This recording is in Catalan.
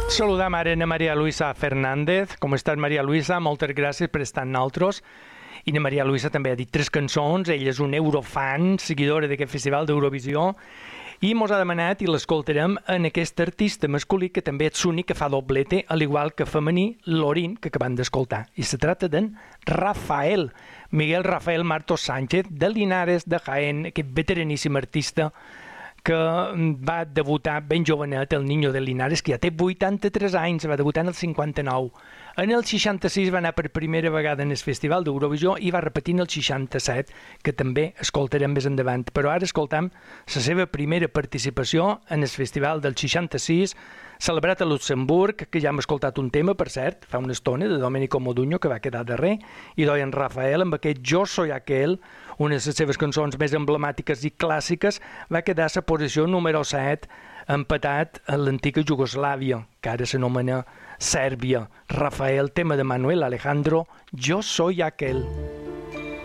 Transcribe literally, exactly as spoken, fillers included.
Saludam ara a Maria Luisa Fernández. Com estàs, Maria Luisa? Moltes gràcies per estar amb nosaltres. I na Maria Luisa també ha dit tres cançons. Ella és un eurofan, seguidora d'aquest festival d'Eurovisió, i mos ha demanat, i l'escoltarem, en aquest artista masculí que també és l'únic que fa doblete, al igual que femení, Lorin, que acabem d'escoltar. I se trata d'en Rafael, Miguel Rafael Martos Sánchez, de Linares, de Jaén, aquest veteraníssim artista que va debutar ben jovenet, el Niño de Linares, que ja té vuitanta-tres anys, va debutar en el cinquanta-nou. En el seixanta-sis va anar per primera vegada en el Festival d'Eurovisió i va repetir en el seixanta-set, que també escoltarem més endavant. Però ara escoltam la seva primera participació en el Festival del seixanta-sis, celebrat a Luxemburg, que ja hem escoltat un tema, per cert, fa una estona, de Domenico Modugno, que va quedar darrer, i d'en Rafael, amb aquest Jo soy aquel, una de les seves cançons més emblemàtiques i clàssiques, va quedar a la posició número set, empatat a l'antiga Iugoslàvia, que ara s'anomena Sèrbia. Rafael, tema de Manuel Alejandro, Jo soy aquel.